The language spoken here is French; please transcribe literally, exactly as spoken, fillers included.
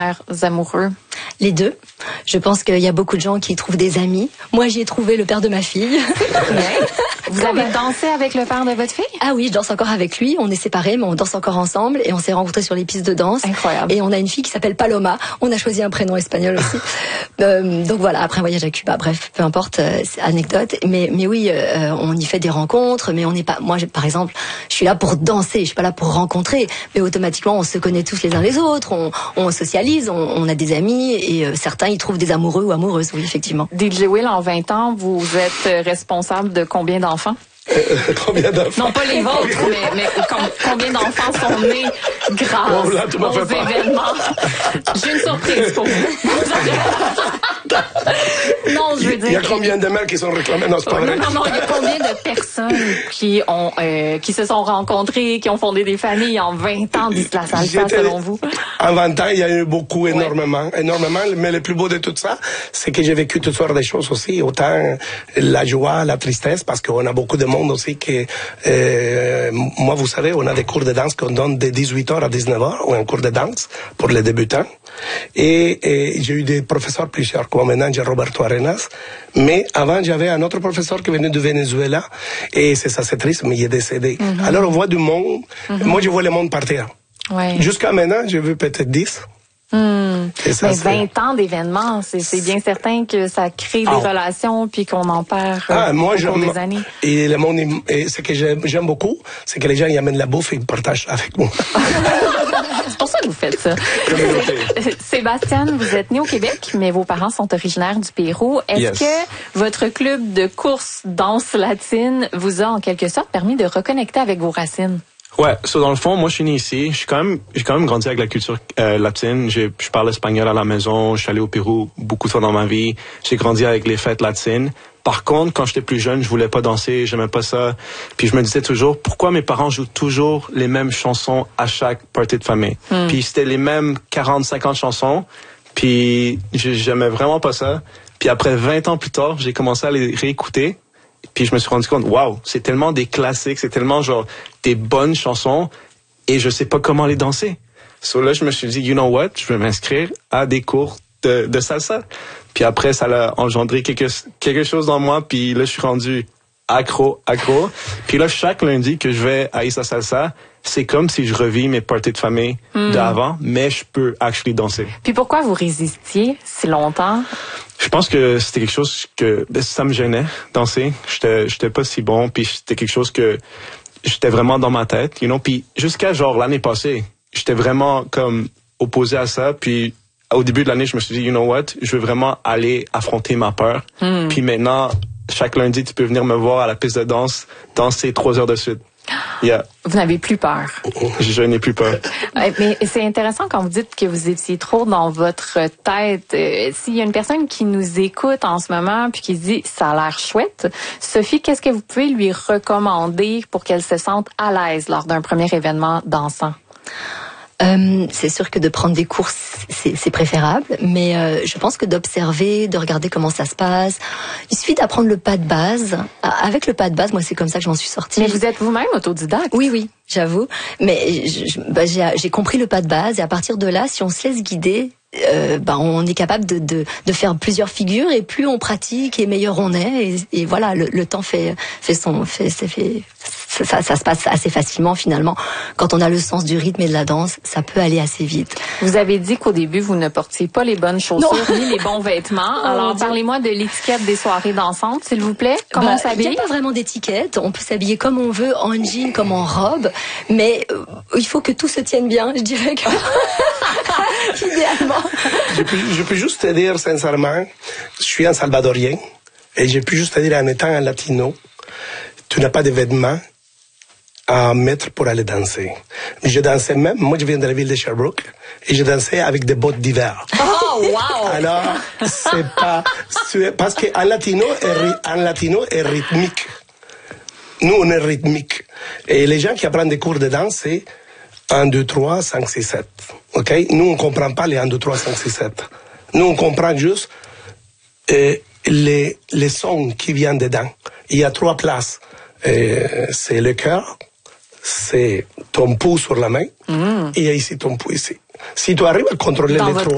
amoureux? Les deux. Je pense qu'il y a beaucoup de gens qui y trouvent des amis. Moi, j'y ai trouvé le père de ma fille. Vous avez dansé avec le père de votre fille? Ah oui, je danse encore avec lui. On est séparés, mais on danse encore ensemble. Et on s'est rencontrés sur les pistes de danse. Incroyable. Et on a une fille qui s'appelle Paloma. On a choisi un prénom espagnol aussi. euh, donc voilà, après un voyage à Cuba. Bref, peu importe, euh, c'est anecdote. Mais, mais oui, euh, on y fait des rencontres. Mais on n'est pas... Moi, par exemple, je suis là pour danser. Je suis pas là pour rencontrer. Mais automatiquement, on se connaît tous les uns les autres. On, on socialise, on, on a des amis. Et euh, certains y trouvent des amoureux ou amoureuses, oui, effectivement. D J Will, en vingt ans, vous êtes responsable de combien d'enfants? Euh, combien d'enfants? Non, pas les vôtres, mais, mais com- combien d'enfants sont nés grâce oh, là, aux événements? J'ai une surprise pour vous. Non, je veux dire... Il y a combien de mères qui sont réclamées? Non, c'est pas vrai. Non, non, non, il y a combien de personnes qui ont euh, qui se sont rencontrées, qui ont fondé des familles en vingt ans d'Isla Salsa, selon vous? En vingt ans, il y a eu beaucoup, énormément, ouais. énormément. Mais le plus beau de tout ça, c'est que j'ai vécu toutes sortes de choses aussi. Autant la joie, la tristesse, parce qu'on a beaucoup de monde aussi que... Euh, moi, vous savez, on a des cours de danse qu'on donne de dix-huit heures à dix-neuf heures, ou un cours de danse pour les débutants. Et, et j'ai eu des professeurs plusieurs, comme maintenant j'ai Roberto Arenas. Mais avant, j'avais un autre professeur qui venait du Venezuela. Et c'est ça, c'est triste, mais il est décédé. Mm-hmm. Alors, on voit du monde. Mm-hmm. Moi, je vois le monde partir. Ouais. Jusqu'à maintenant, j'ai vu peut-être dix. Mmh. Ça, mais c'est... vingt ans d'événements, c'est, c'est bien certain que ça crée des oh. relations puis qu'on en perd euh, ah, moi, au cours des années. Et le monde, et ce que j'aime, j'aime beaucoup, c'est que les gens y amènent la bouffe et ils partagent avec moi. C'est pour ça que vous faites ça. Sébastien, vous êtes né au Québec, mais vos parents sont originaires du Pérou. Est-ce yes. que votre club de course danse latine vous a en quelque sorte permis de reconnecter avec vos racines? Ouais, so dans le fond, moi je suis né ici. Je suis quand même, j'ai quand même grandi avec la culture euh, latine. J'ai, je parle espagnol à la maison. Je suis allé au Pérou beaucoup de fois dans ma vie. J'ai grandi avec les fêtes latines. Par contre, quand j'étais plus jeune, je voulais pas danser, j'aimais pas ça. Puis je me disais toujours, pourquoi mes parents jouent toujours les mêmes chansons à chaque party de famille? Mm. Puis c'était les mêmes quarante, cinquante chansons. Puis j'aimais vraiment pas ça. Puis après vingt ans plus tard, j'ai commencé à les réécouter. Puis je me suis rendu compte, waouh, c'est tellement des classiques, c'est tellement genre des bonnes chansons et je sais pas comment les danser. So là, je me suis dit, you know what, je vais m'inscrire à des cours de, de salsa. Puis après, ça a engendré quelque, quelque chose dans moi, puis là, je suis rendu accro, accro. Puis là, chaque lundi que je vais à Isla Salsa, c'est comme si je revis mes parties de famille mm. d'avant, mais je peux actually danser. Puis pourquoi vous résistiez si longtemps? Je pense que c'était quelque chose que ça me gênait, danser. J'étais, j'étais pas si bon, puis c'était quelque chose que j'étais vraiment dans ma tête, you know. Puis jusqu'à genre l'année passée, j'étais vraiment comme opposé à ça. Puis au début de l'année, je me suis dit, you know what, je veux vraiment aller affronter ma peur. Mm. Puis maintenant, chaque lundi, tu peux venir me voir à la piste de danse, danser trois heures de suite. Yeah. Vous n'avez plus peur. Je n'ai plus peur. Mais c'est intéressant quand vous dites que vous étiez trop dans votre tête. Euh, s'il y a une personne qui nous écoute en ce moment puis qui se dit ça a l'air chouette, Sophie, qu'est-ce que vous pouvez lui recommander pour qu'elle se sente à l'aise lors d'un premier événement dansant? Euh, c'est sûr que de prendre des cours, c'est, c'est préférable, mais euh, je pense que d'observer, de regarder comment ça se passe, il suffit d'apprendre le pas de base. Avec le pas de base, moi, c'est comme ça que je m'en suis sortie. Mais vous êtes vous-même autodidacte? Oui, oui, j'avoue. Mais je, bah, j'ai, j'ai compris le pas de base, et à partir de là, si on se laisse guider, euh, bah, on est capable de, de, de faire plusieurs figures, et plus on pratique, et meilleur on est. Et, et voilà, le, le temps fait, fait son, fait, fait, fait ça, ça, ça se passe assez facilement finalement. Quand on a le sens du rythme et de la danse, ça peut aller assez vite. Vous avez dit qu'au début, vous ne portiez pas les bonnes chaussures non. ni les bons vêtements. Oh, Alors, parlez-moi de l'étiquette des soirées dansantes, s'il vous plaît. Comment bah, on s'habille? Il n'y a pas vraiment d'étiquette. On peut s'habiller comme on veut, en jean, comme en robe. Mais euh, il faut que tout se tienne bien, je dirais que... idéalement. Je peux, je peux juste te dire sincèrement, je suis un Salvadorien. Et je peux juste te dire, en étant un latino, tu n'as pas de vêtements à mettre pour aller danser. Je dansais même, moi je viens de la ville de Sherbrooke, et je dansais avec des bottes d'hiver. Oh, wow! Alors, c'est pas... C'est, parce qu'un latino, est, un latino est rythmique. Nous, on est rythmique. Et les gens qui apprennent des cours de danse, c'est un, deux, trois, cinq, six, sept. OK? Nous, on ne comprend pas les un, deux, trois, cinq, six, sept. Nous, on comprend juste euh, les, les sons qui viennent dedans. Il y a trois places. Euh, c'est le cœur, c'est ton pouls sur la main, mm. et ici ton pouls ici. Si tu arrives à contrôler dans les votre trois...